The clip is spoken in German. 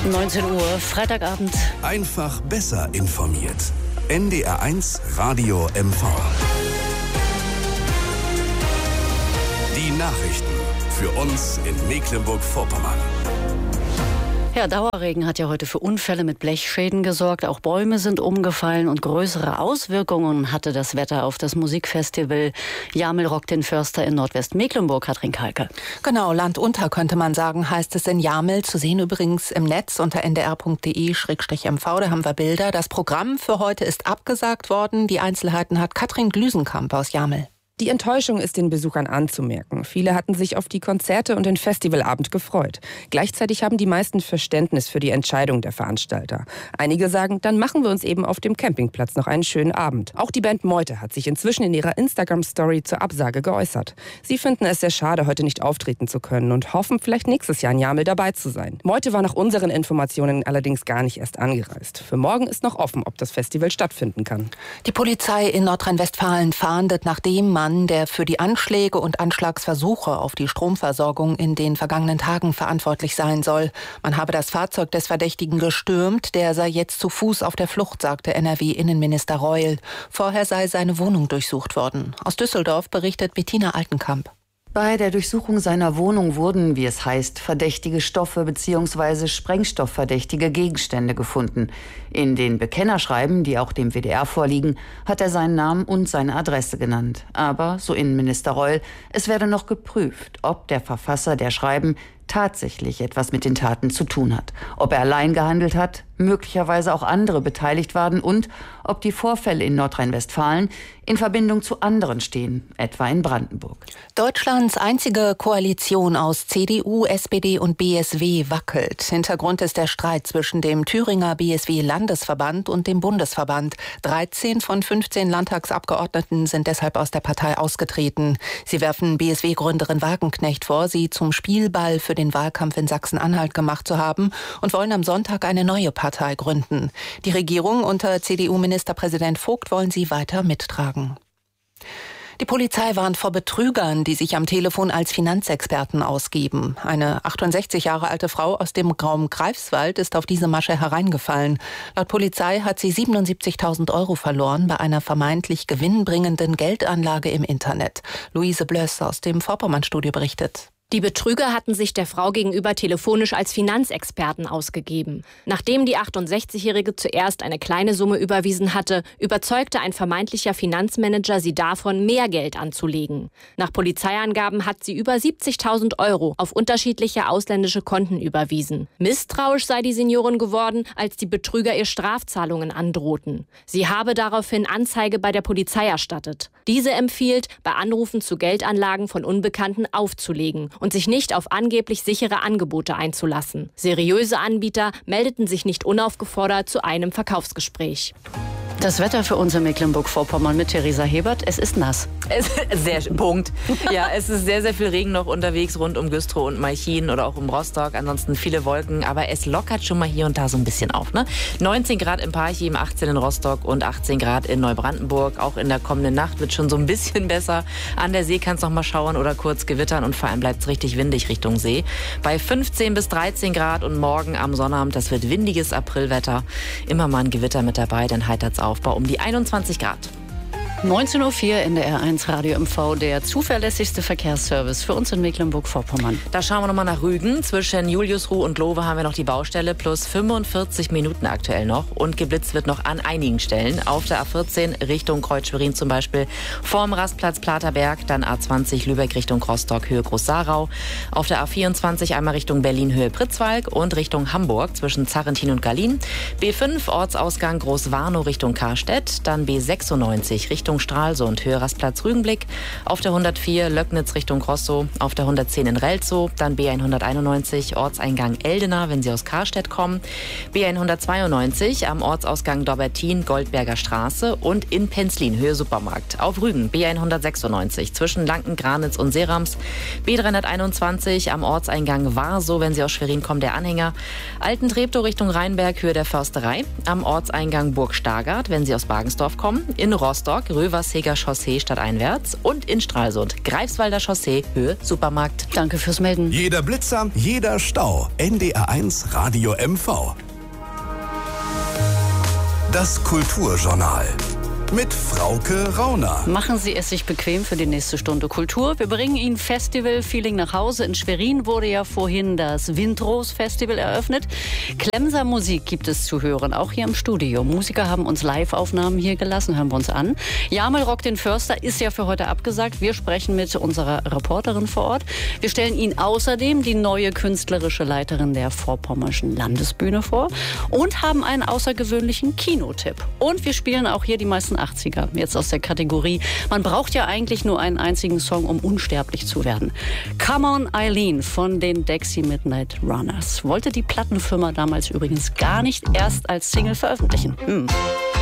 19 Uhr, Freitagabend. Einfach besser informiert. NDR1 Radio MV. Die Nachrichten für uns in Mecklenburg-Vorpommern. Ja, Dauerregen hat ja heute für Unfälle mit Blechschäden gesorgt. Auch Bäume sind umgefallen und größere Auswirkungen hatte das Wetter auf das Musikfestival Jamel Rock den Förster in Nordwestmecklenburg. Katrin Kalke. Genau, Land unter könnte man sagen, heißt es in Jamel. Zu sehen übrigens im Netz unter ndr.de/mv. Da haben wir Bilder. Das Programm für heute ist abgesagt worden. Die Einzelheiten hat Katrin Glüsenkamp aus Jamel. Die Enttäuschung ist den Besuchern anzumerken. Viele hatten sich auf die Konzerte und den Festivalabend gefreut. Gleichzeitig haben die meisten Verständnis für die Entscheidung der Veranstalter. Einige sagen, dann machen wir uns eben auf dem Campingplatz noch einen schönen Abend. Auch die Band Meute hat sich inzwischen in ihrer Instagram-Story zur Absage geäußert. Sie finden es sehr schade, heute nicht auftreten zu können und hoffen, vielleicht nächstes Jahr in Jamel dabei zu sein. Meute war nach unseren Informationen allerdings gar nicht erst angereist. Für morgen ist noch offen, ob das Festival stattfinden kann. Die Polizei in Nordrhein-Westfalen fahndet nach dem Mann, der für die Anschläge und Anschlagsversuche auf die Stromversorgung in den vergangenen Tagen verantwortlich sein soll. Man habe das Fahrzeug des Verdächtigen gestürmt, der sei jetzt zu Fuß auf der Flucht, sagte NRW-Innenminister Reul. Vorher sei seine Wohnung durchsucht worden. Aus Düsseldorf berichtet Bettina Altenkamp. Bei der Durchsuchung seiner Wohnung wurden, wie es heißt, verdächtige Stoffe bzw. sprengstoffverdächtige Gegenstände gefunden. In den Bekennerschreiben, die auch dem WDR vorliegen, hat er seinen Namen und seine Adresse genannt. Aber, so Innenminister Reul, es werde noch geprüft, ob der Verfasser der Schreiben tatsächlich etwas mit den Taten zu tun hat. Ob er allein gehandelt hat, möglicherweise auch andere beteiligt waren und ob die Vorfälle in Nordrhein-Westfalen in Verbindung zu anderen stehen, etwa in Brandenburg. Deutschlands einzige Koalition aus CDU, SPD und BSW wackelt. Hintergrund ist der Streit zwischen dem Thüringer BSW-Landesverband und dem Bundesverband. 13 von 15 Landtagsabgeordneten sind deshalb aus der Partei ausgetreten. Sie werfen BSW-Gründerin Wagenknecht vor, sie zum Spielball für den Wahlkampf in Sachsen-Anhalt gemacht zu haben und wollen am Sonntag eine neue Partei gründen. Die Regierung unter CDU-Ministerpräsident Vogt wollen sie weiter mittragen. Die Polizei warnt vor Betrügern, die sich am Telefon als Finanzexperten ausgeben. Eine 68 Jahre alte Frau aus dem Raum Greifswald ist auf diese Masche hereingefallen. Laut Polizei hat sie 77.000 € verloren bei einer vermeintlich gewinnbringenden Geldanlage im Internet. Luise Blöss aus dem Vorpommern-Studio berichtet. Die Betrüger hatten sich der Frau gegenüber telefonisch als Finanzexperten ausgegeben. Nachdem die 68-Jährige zuerst eine kleine Summe überwiesen hatte, überzeugte ein vermeintlicher Finanzmanager sie davon, mehr Geld anzulegen. Nach Polizeiangaben hat sie über 70.000 € auf unterschiedliche ausländische Konten überwiesen. Misstrauisch sei die Seniorin geworden, als die Betrüger ihr Strafzahlungen androhten. Sie habe daraufhin Anzeige bei der Polizei erstattet. Diese empfiehlt, bei Anrufen zu Geldanlagen von Unbekannten aufzulegen und sich nicht auf angeblich sichere Angebote einzulassen. Seriöse Anbieter meldeten sich nicht unaufgefordert zu einem Verkaufsgespräch. Das Wetter für uns in Mecklenburg-Vorpommern mit Theresa Hebert. Es ist nass. Punkt. Ja, es ist sehr, sehr viel Regen noch unterwegs rund um Güstrow und Malchin oder auch um Rostock. Ansonsten viele Wolken, aber es lockert schon mal hier und da so ein bisschen auf. 19 Grad in Parchim, 18 in Rostock und 18 Grad in Neubrandenburg. Auch in der kommenden Nacht wird schon so ein bisschen besser. An der See kann es noch mal schauern oder kurz gewittern und vor allem bleibt es richtig windig Richtung See. Bei 15 bis 13 Grad und morgen am Sonnabend, das wird windiges Aprilwetter. Immer mal ein Gewitter mit dabei, dann heitert es auf bei um die 21 Grad. 19.04 Uhr in der R1 Radio MV, der zuverlässigste Verkehrsservice für uns in Mecklenburg-Vorpommern. Da schauen wir nochmal nach Rügen. Zwischen Juliusruh und Lowe haben wir noch die Baustelle, plus 45 Minuten aktuell noch. Und geblitzt wird noch an einigen Stellen. Auf der A14 Richtung Kreuz-Schwerin zum Beispiel, vorm Rastplatz Platerberg, dann A20 Lübeck Richtung Rostock, Höhe Groß-Sarau. Auf der A24 einmal Richtung Berlin, Höhe Pritzwalk und Richtung Hamburg zwischen Zarrentin und Gallin. B5 Ortsausgang Großwarnow Richtung Karstedt, dann B96 Richtung Stralsund, Höhe Rastplatz Rügenblick, auf der 104 Löcknitz Richtung Grossow, auf der 110 in Relzow, dann B191 Ortseingang Eldena, wenn Sie aus Karstedt kommen, B192 am Ortsausgang Dobbertin, Goldberger Straße und in Penzlin, Höhe Supermarkt. Auf Rügen B196 zwischen Lanken, Granitz und Serams, B321 am Ortseingang Warsow, wenn Sie aus Schwerin kommen, der Anhänger, Altentreptow Richtung Rheinberg, Höhe der Försterei, am Ortseingang Burg Stargard, wenn Sie aus Bagensdorf kommen, in Rostock, Röversheger Chaussee stadteinwärts und in Stralsund Greifswalder Chaussee Höhe Supermarkt. Danke fürs Melden. Jeder Blitzer, jeder Stau. NDR1 Radio MV. Das Kulturjournal. Mit Frauke Rauner. Machen Sie es sich bequem für die nächste Stunde Kultur. Wir bringen Ihnen Festival-Feeling nach Hause. In Schwerin wurde ja vorhin das Windrose-Festival eröffnet. Klemser Musik gibt es zu hören, auch hier im Studio. Musiker haben uns Live-Aufnahmen hier gelassen, hören wir uns an. Jamel Rock Förster ist ja für heute abgesagt. Wir sprechen mit unserer Reporterin vor Ort. Wir stellen Ihnen außerdem die neue künstlerische Leiterin der Vorpommernischen Landesbühne vor und haben einen außergewöhnlichen Kinotipp. Und wir spielen auch hier die meisten 80er, jetzt aus der Kategorie. Man braucht ja eigentlich nur einen einzigen Song, um unsterblich zu werden. Come On Eileen von den Dexy Midnight Runners. Wollte die Plattenfirma damals übrigens gar nicht erst als Single veröffentlichen.